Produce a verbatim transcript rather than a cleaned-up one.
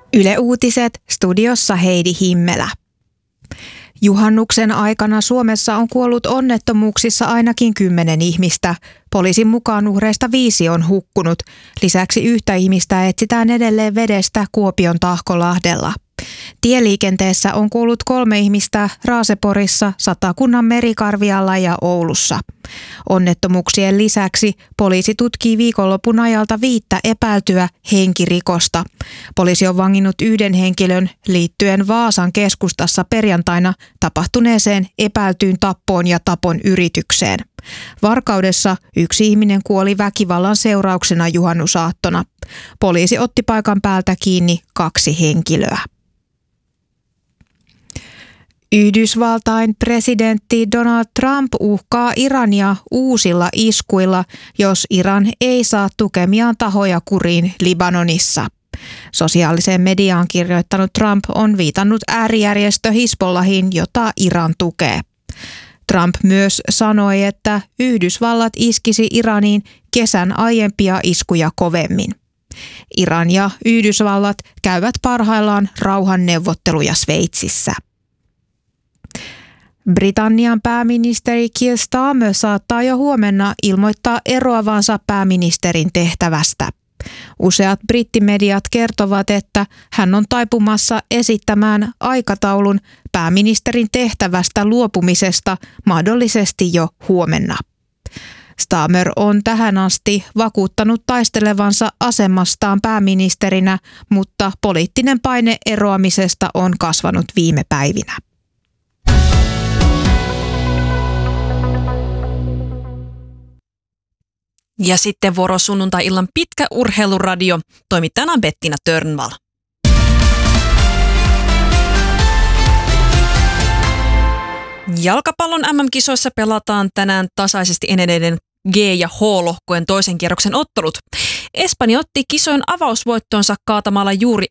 Yle Uutiset, studiossa Heidi Himmelä. Juhannuksen aikana Suomessa on kuollut onnettomuuksissa ainakin kymmenen ihmistä. Poliisin mukaan uhreista viisi on hukkunut. Lisäksi yhtä ihmistä etsitään edelleen vedestä Kuopion Tahkolahdella. Tieliikenteessä on kuollut kolme ihmistä Raaseporissa, Satakunnan Merikarvialla ja Oulussa. Onnettomuuksien lisäksi poliisi tutkii viikonlopun ajalta viittä epäiltyä henkirikosta. Poliisi on vanginnut yhden henkilön liittyen Vaasan keskustassa perjantaina tapahtuneeseen epäiltyyn tappoon ja tapon yritykseen. Varkaudessa yksi ihminen kuoli väkivallan seurauksena juhannusaattona. Poliisi otti paikan päältä kiinni kaksi henkilöä. Yhdysvaltain presidentti Donald Trump uhkaa Irania uusilla iskuilla, jos Iran ei saa tukemiaan tahoja kuriin Libanonissa. Sosiaaliseen mediaan kirjoittanut Trump on viitannut äärijärjestö Hizbollahiin, jota Iran tukee. Trump myös sanoi, että Yhdysvallat iskisi Iraniin kesän aiempia iskuja kovemmin. Iran ja Yhdysvallat käyvät parhaillaan rauhanneuvotteluja Sveitsissä. Britannian pääministeri Keir Starmer saattaa jo huomenna ilmoittaa eroavansa pääministerin tehtävästä. Useat brittimediat kertovat, että hän on taipumassa esittämään aikataulun pääministerin tehtävästä luopumisesta mahdollisesti jo huomenna. Starmer on tähän asti vakuuttanut taistelevansa asemastaan pääministerinä, mutta poliittinen paine eroamisesta on kasvanut viime päivinä. Ja sitten vuoro sunnuntai-illan pitkä urheiluradio. Toimittajana on Bettina Törnvall. Jalkapallon äm äm-kisoissa pelataan tänään tasaisesti edenneiden G- ja H-lohkojen toisen kierroksen ottelut. Espanja otti kisojen avausvoittonsa kaatamalla juuri